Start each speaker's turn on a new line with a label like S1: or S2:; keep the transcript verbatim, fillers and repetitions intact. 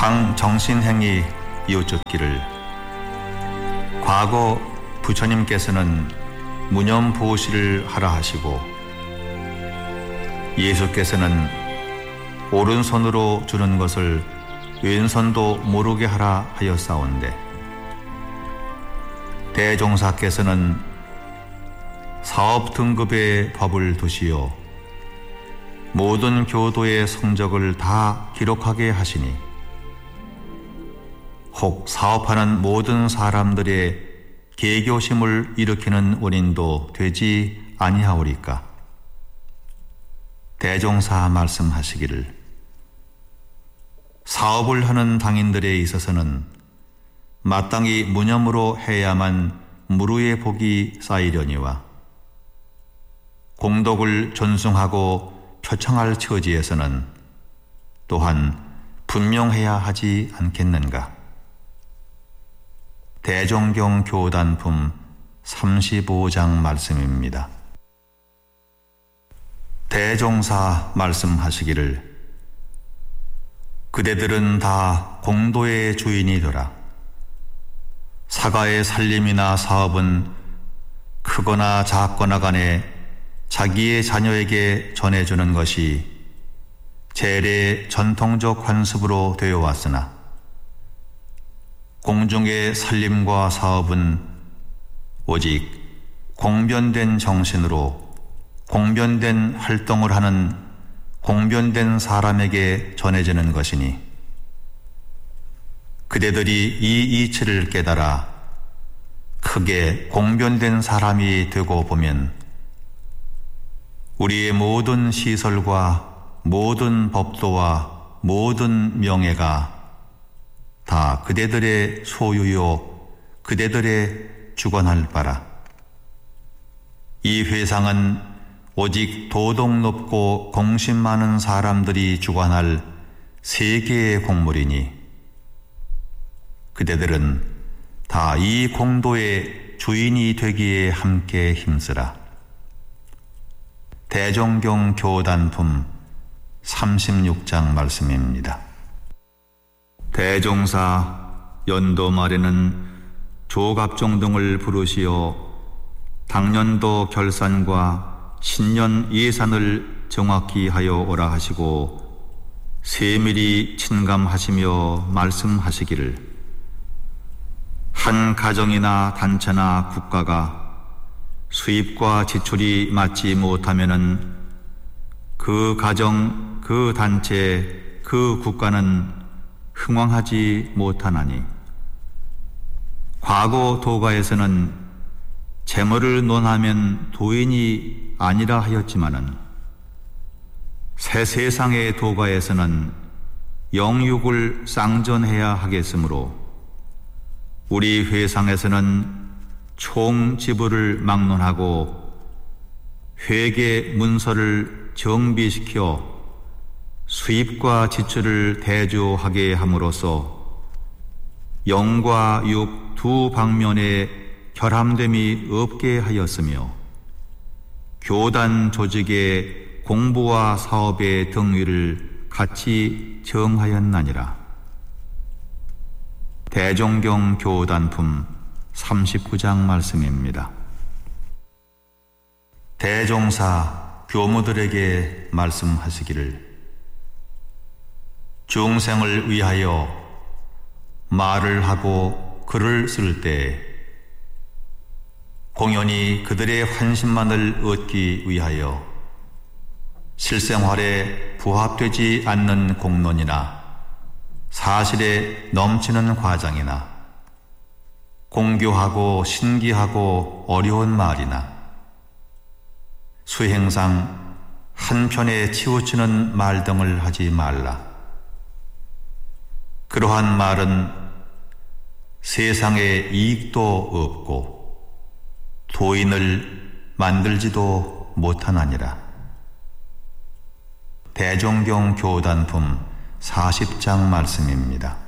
S1: 황정신행이 이웃젓기를 과거 부처님께서는 무념보시를 하라 하시고 예수께서는 오른손으로 주는 것을 왼손도 모르게 하라 하였사온데 대종사께서는 사업 등급의 법을 두시어 모든 교도의 성적을 다 기록하게 하시니 혹 사업하는 모든 사람들의 계교심을 일으키는 원인도 되지 아니하오리까. 대종사 말씀하시기를 사업을 하는 당인들에 있어서는 마땅히 무념으로 해야만 무루의 복이 쌓이려니와 공덕을 존숭하고 표창할 처지에서는 또한 분명해야 하지 않겠는가. 대종경 교단품 삼십오 장 말씀입니다. 대종사 말씀하시기를 그대들은 다 공도의 주인이 되라. 사가의 살림이나 사업은 크거나 작거나 간에 자기의 자녀에게 전해주는 것이 재래 전통적 관습으로 되어 왔으나 공중의 살림과 사업은 오직 공변된 정신으로 공변된 활동을 하는 공변된 사람에게 전해지는 것이니 그대들이 이 이치를 깨달아 크게 공변된 사람이 되고 보면 우리의 모든 시설과 모든 법도와 모든 명예가 다 그대들의 소유요 그대들의 주관할 바라. 이 회상은 오직 도덕 높고 공심 많은 사람들이 주관할 세계의 공물이니 그대들은 다 이 공도의 주인이 되기에 함께 힘쓰라. 대종경 교단품 삼십육 장 말씀입니다. 대종사 연도 말에는 조갑종 등을 부르시어 당년도 결산과 신년 예산을 정확히 하여 오라 하시고 세밀히 침감하시며 말씀하시기를 한 가정이나 단체나 국가가 수입과 지출이 맞지 못하면은 그 가정, 그 단체, 그 국가는 흥왕하지 못하나니 과거 도가에서는 재물을 논하면 도인이 아니라 하였지만은 새 세상의 도가에서는 영육을 쌍전해야 하겠으므로 우리 회상에서는 총지불을 막론하고 회계 문서를 정비시켜 수입과 지출을 대조하게 함으로써 영과 육 두 방면에 결함됨이 없게 하였으며 교단 조직의 공부와 사업의 등위를 같이 정하였나니라. 대종경 교단품 삼십구 장 말씀입니다. 대종사 교무들에게 말씀하시기를 중생을 위하여 말을 하고 글을 쓸 때 공연히 그들의 환심만을 얻기 위하여 실생활에 부합되지 않는 공론이나 사실에 넘치는 과장이나 공교하고 신기하고 어려운 말이나 수행상 한편에 치우치는 말 등을 하지 말라. 그러한 말은 세상에 이익도 없고 도인을 만들지도 못하나니라. 대종경 교단품 사십 장 말씀입니다.